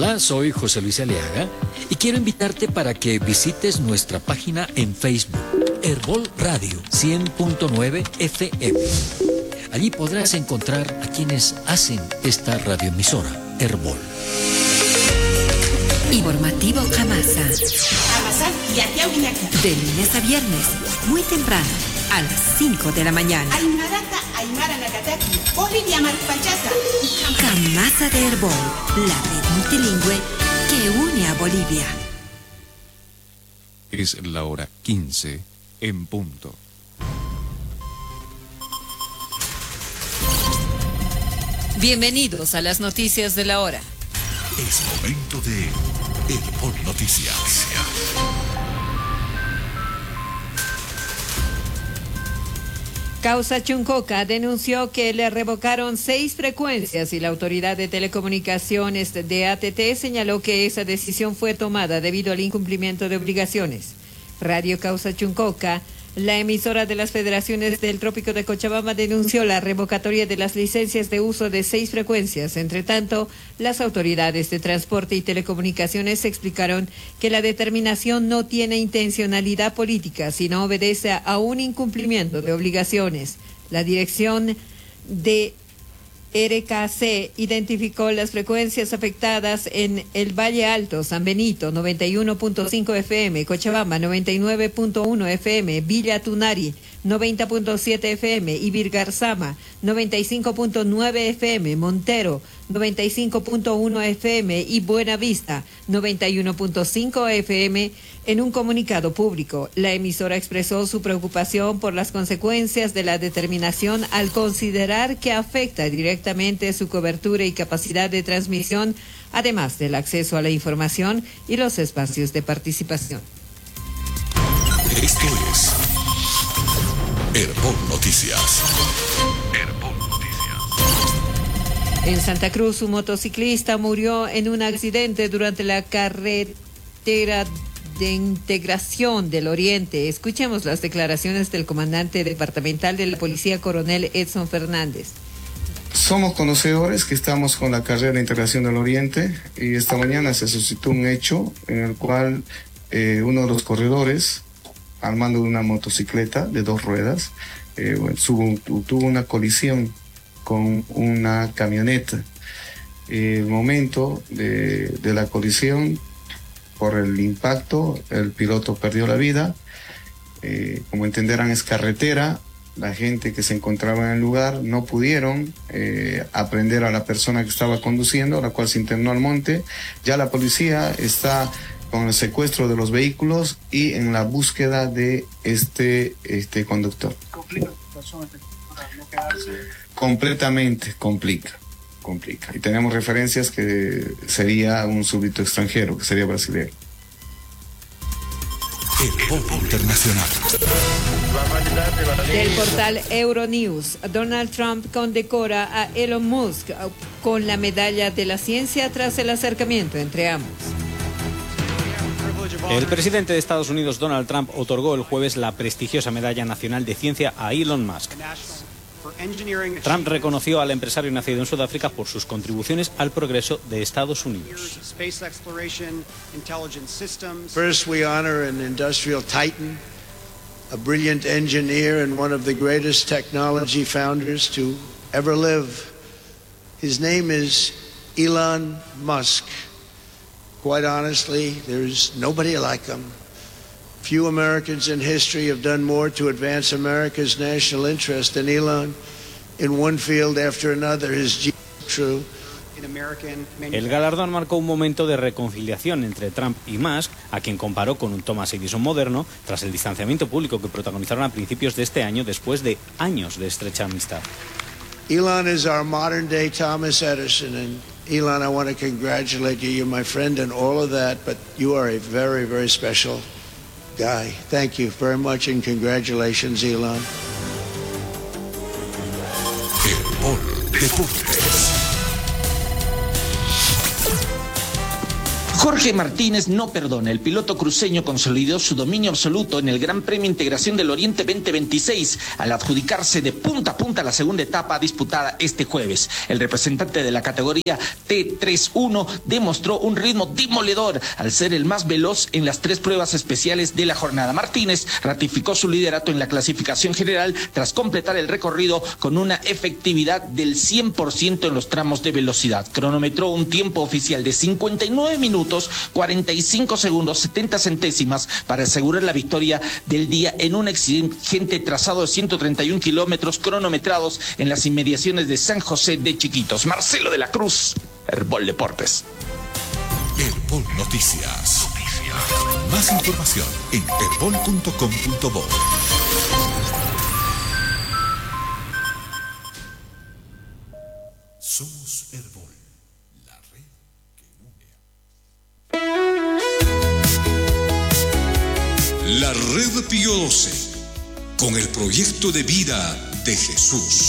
Hola, soy José Luis Aliaga y quiero invitarte para que visites nuestra página en Facebook, Herbol Radio 100.9 FM. Allí podrás encontrar a quienes hacen esta radioemisora, Herbol. Informativo Jamasa. De lunes a viernes, muy temprano, a las 5 de la mañana. Jamasa de Herbol, la red multilingüe que une a Bolivia. Es la hora 15 en punto. Bienvenidos a las noticias de la hora. Es momento de Herbol Noticias. Causa Chuncoca denunció que le revocaron 6 frecuencias y la Autoridad de Telecomunicaciones de ATT señaló que esa decisión fue tomada debido al incumplimiento de obligaciones. Radio Causa Chuncoca, la emisora de las Federaciones del Trópico de Cochabamba, denunció la revocatoria de las licencias de uso de 6 frecuencias. Entre tanto, las autoridades de transporte y telecomunicaciones explicaron que la determinación no tiene intencionalidad política, sino obedece a un incumplimiento de obligaciones. La dirección de RKC identificó las frecuencias afectadas en el Valle Alto, San Benito 91.5 FM, Cochabamba 99.1 FM, Villa Tunari 90.7 FM, Ibirgarzama 95.9 FM, Montero 95.1 FM y Buenavista 91.5 FM. En un comunicado público, la emisora expresó su preocupación por las consecuencias de la determinación al considerar que afecta directamente su cobertura y capacidad de transmisión, además del acceso a la información y los espacios de participación. Esto es Herbol Noticias. Herbol Noticias. En Santa Cruz, un motociclista murió en un accidente durante la carretera de integración del Oriente. Escuchemos las declaraciones del comandante departamental de la Policía, coronel Edson Fernández. Somos conocedores que estamos con la carrera de integración del Oriente y esta mañana se suscitó un hecho en el cual uno de los corredores, al mando de una motocicleta de 2 ruedas, tuvo una colisión con una camioneta. El momento de la colisión, por el impacto, el piloto perdió la vida. Como entenderán, es carretera. La gente que se encontraba en el lugar no pudieron aprehender a la persona que estaba conduciendo, la cual se internó al monte. Ya la policía está con el secuestro de los vehículos y en la búsqueda de este conductor. ¿Complica la situación no quedarse? Completamente complica. Y tenemos referencias que sería un súbdito extranjero, que sería brasileño. Herbol Internacional. Del portal Euronews, Donald Trump condecora a Elon Musk con la medalla de la ciencia tras el acercamiento entre ambos. El presidente de Estados Unidos, Donald Trump, otorgó el jueves la prestigiosa Medalla Nacional de Ciencia a Elon Musk. Trump reconoció al empresario nacido en Sudáfrica por sus contribuciones al progreso de Estados Unidos. First, we honor an industrial titan, a brilliant engineer and one of the greatest technology founders to ever live. His name is Elon Musk. Quite honestly, there's nobody like him. Few Americans in history have done more to advance America's national interest than Elon in one field after another. His true. El galardón marcó un momento de reconciliación entre Trump y Musk, a quien comparó con un Thomas Edison moderno, tras el distanciamiento público que protagonizaron a principios de este año después de años de estrecha amistad. Elon is our modern day Thomas Edison, and Elon, I want to congratulate you. You're my friend and all of that, but you are a very, very special guy. Thank you very much and congratulations, Elon. Herbol Deportes. Jorge Martínez no perdona. El piloto cruceño consolidó su dominio absoluto en el Gran Premio Integración del Oriente 2026 al adjudicarse de punta a punta la segunda etapa disputada este jueves. El representante de la categoría T31 demostró un ritmo demoledor al ser el más veloz en las 3 pruebas especiales de la jornada. Martínez ratificó su liderato en la clasificación general tras completar el recorrido con una efectividad del 100% en los tramos de velocidad. Cronometró un tiempo oficial de 59 minutos 45 segundos 70 centésimas para asegurar la victoria del día en un exigente trazado de 131 kilómetros cronometrados en las inmediaciones de San José de Chiquitos. Marcelo de la Cruz, Herbol Deportes. Herbol Noticias. Más información en herbol.com.bo. Somos Herbol. La Red Pío XII, con el proyecto de vida de Jesús.